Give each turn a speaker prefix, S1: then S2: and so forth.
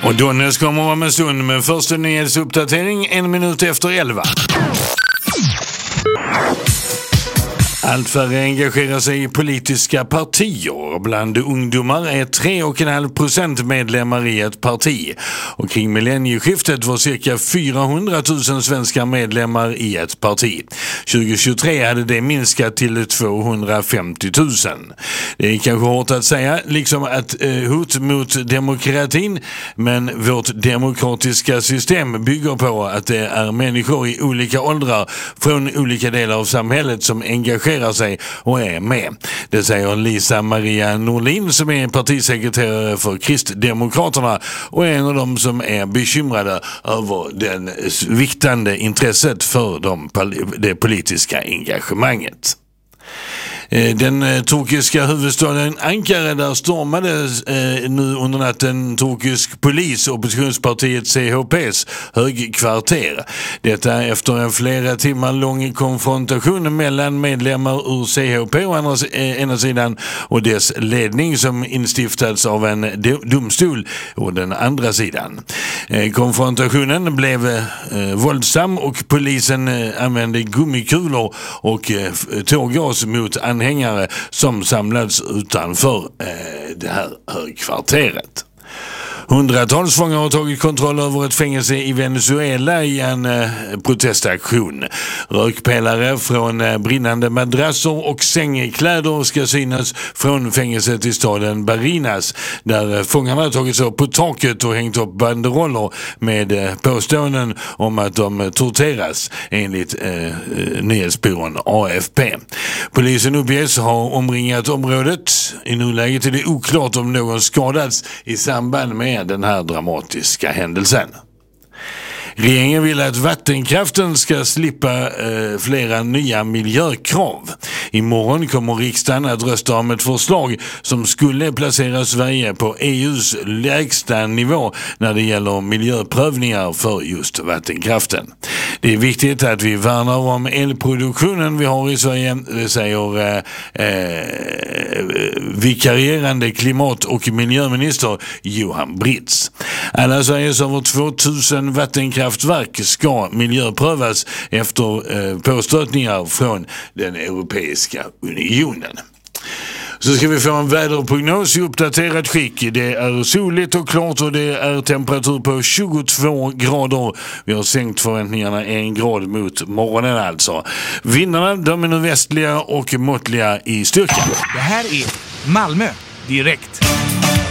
S1: Och Donnes kommer om en stund med första nyhetsuppdatering 11:01. Allt färre engagerar sig i politiska partier. Bland ungdomar är 3,5% medlemmar i ett parti. Och kring millennieskiftet var cirka 400 000 svenskar medlemmar i ett parti. 2023 hade det minskat till 250 000. Det är kanske hårt att säga, liksom ett hot mot demokratin, men vårt demokratiska system bygger på att det är människor i olika åldrar från olika delar av samhället som engagerar sig och är med. Det säger Lisa Maria Norlin som är partisekreterare för Kristdemokraterna och är en av dem som är bekymrade över det sviktande intresset för det politiska engagemanget. Den turkiska huvudstaden Ankara, där stormade nu under natten turkisk polis oppositionspartiet CHPs högkvarter. Detta efter en flera timmar lång konfrontation mellan medlemmar ur CHP å ena sidan och dess ledning som instiftats av en domstol å den andra sidan. Konfrontationen blev våldsam och polisen använde gummikulor och tårgas mot anhängare som samlats utanför det här högkvarteret. Hundratals fångar har tagit kontroll över ett fängelse i Venezuela i en protestaktion. Rökpelare från brinnande madrasser och sängkläder ska synas från fängelset i staden Barinas, där fångarna tagits upp på taket och hängt upp banderoller med påståenden om att de torteras, enligt nyhetsbyrån AFP. Polisen uppges ha omringat området. I nuläget är det oklart om någon skadats i samband med den här dramatiska händelsen. Regeringen vill att vattenkraften ska slippa flera nya miljökrav. Imorgon kommer riksdagen att rösta om ett förslag som skulle placera Sverige på EUs lägsta nivå när det gäller miljöprövningar för just vattenkraften. Det är viktigt att vi värnar om elproduktionen vi har i Sverige, det säger vikarierande klimat- och miljöminister Johan Britz. Alla Sveriges över 2000 vattenkraftverk ska miljöprövas efter påstötningar från den Europeiska unionen. Så ska vi få en väderprognos i uppdaterat skick. Det är soligt och klart och det är temperatur på 22 grader. Vi har sänkt förväntningarna 1 grad mot morgonen alltså. Vindarna, de är nu västliga och måttliga i styrka.
S2: Det här är Malmö direkt.